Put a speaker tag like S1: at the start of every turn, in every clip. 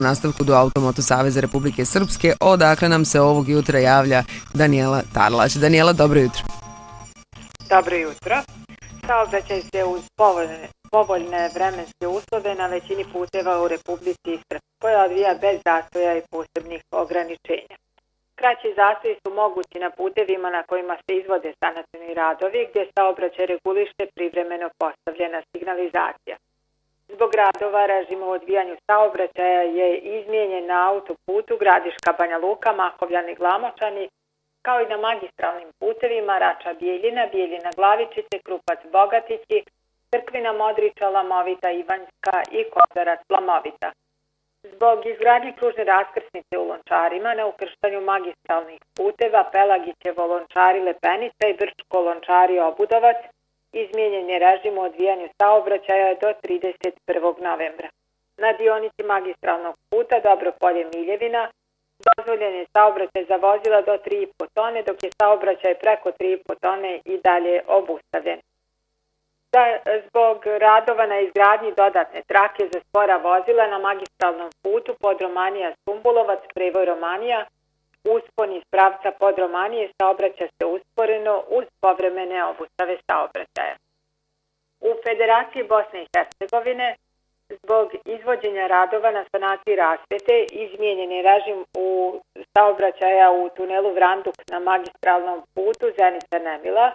S1: U nastavku do Automoto Saveza Republike Srpske, odakle nam se ovog jutra javlja Danijela Tarlać. Danijela, dobro jutro.
S2: Dobro jutro. Saobraćaj se uz povoljne vremenske uslove na većini puteva u Republici Srpskoj odvija bez zastoja i posebnih ograničenja. Kraći zastoji su mogući na putevima na kojima se izvode sanacioni radovi, gdje saobraćaj reguliše privremeno postavljena signalizacija. Zbog radova režim u odvijanju saobraćaja je izmijenjen na autoputu Gradiška-Banja Luka, Makovljani, Glamočani, kao i na magistralnim putevima Rača-Bijeljina, Bijeljina-Glavičice, Krupac-Bogatići, Crkvina-Modriča, Lamovita, Ivanjska i Kozarac-Lamovita. Zbog izgradnje kružne raskrsnice u Lončarima na ukrštanju magistralnih puteva Pelagićevo-Lončari-Lepenica i Brčko-Lončari-Obudovac izmijenjen je režim u odvijanju saobraćaja do 31. novembra. Na dionici magistralnog puta Dobropolje-Miljevina dozvoljen je saobraćaj za vozila do 3,5 tone, dok je saobraćaj preko 3,5 tone i dalje obustavljen. Zbog radova na izgradnji dodatne trake za spora vozila na magistralnom putu Podromanija-Sumbulovac, prevoj Romanija, uspon iz pravca Podromanije saobraća se usporeno uz povremene obustave saobraćaja. U Federaciji Bosne i Hercegovine zbog izvođenja radova na sanaciji rasvete izmijenjen je režim u saobraćaja u tunelu Vranduk na magistralnom putu Zenica-Nemila.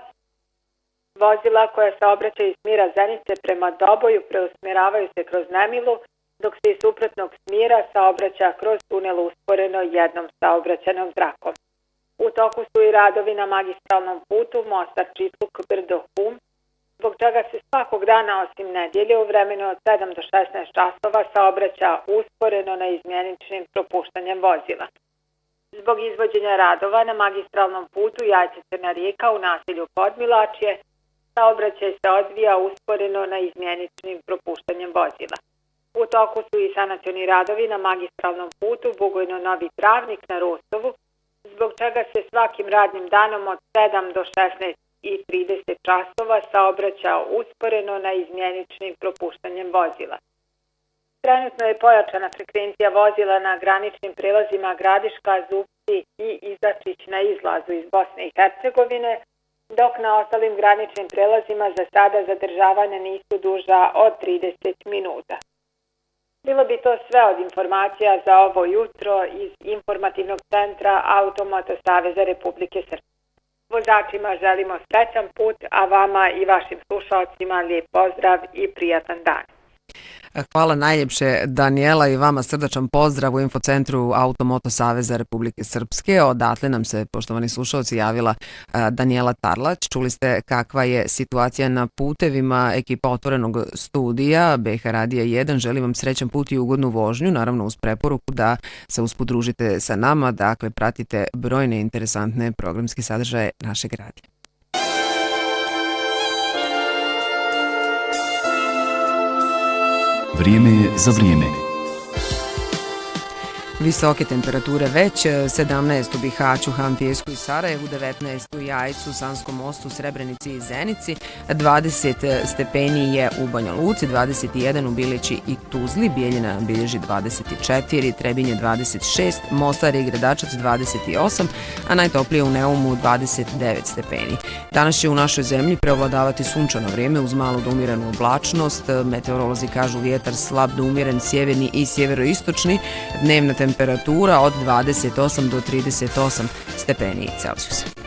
S2: Vozila koja saobraćaju iz smjera Zenice prema Doboju preusmjeravaju se kroz Nemilu, dok se iz suprotnog smjera saobraća kroz tunel usporeno jednom saobraćajnom trakom. U toku su i radovi na magistralnom putu Mostar Čitluk Brdo Hum, zbog čega se svakog dana osim nedjelje u vremenu od 7 do 16 časova saobraća usporeno na izmjeničnim propuštanjem vozila. Zbog izvođenja radova na magistralnom putu Jajce-Crna Rijeka u naselju Podmilačje saobraćaj se odvija usporeno na izmjeničnim propuštanjem vozila. U toku su i sanacioni radovi na magistralnom putu Bugojno-Novi Travnik na Rostovu, zbog čega se svakim radnim danom od 7 do 16:30 časova saobraća usporeno na izmjeničnim propuštanjem vozila. Trenutno je pojačana frekvencija vozila na graničnim prelazima Gradiška, Zupci i Izačić na izlazu iz Bosne i Hercegovine, dok na ostalim graničnim prelazima za sada zadržavanja nisu duža od 30 minuta. Bilo bi to sve od informacija za ovo jutro iz informativnog centra Automoto Saveza Republike Srpske. Vozačima želimo srećan put, a vama i vašim slušalcima lijep pozdrav i prijatan dan.
S1: Hvala najljepše, Danijela, i vama srdačan pozdrav u infocentru Automoto Saveza Republike Srpske. Odatle nam se, poštovani slušalci, javila Danijela Tarlać. Čuli ste kakva je situacija na putevima. Ekipa Otvorenog studija BH Radija 1 želi vam srećan put i ugodnu vožnju, naravno uz preporuku da se usput družite sa nama, dakle pratite brojne interesantne programske sadržaje našeg radija.
S3: Vrijeme je za vrijeme.
S1: Visoke temperature već, 17 u Bihaću, Han Pijesku i Sarajevu, 19 u Jajcu, Sanskom mostu, Srebrenici i Zenici, 20 stepeni je u Banja Luci, 21 u Bilići i Tuzli, Bijeljina bilježi 24, Trebinje 26, Mostar i Gradačac 28, a najtoplije u Neumu 29 stepeni. Danas će u našoj zemlji preovladavati sunčano vrijeme uz malo do umjerenu oblačnost, meteorolozi kažu vjetar slab do umjeren sjeverni i sjeveroistočni, dnevna temperatura od 28 do 38 stepeni Celzijusa.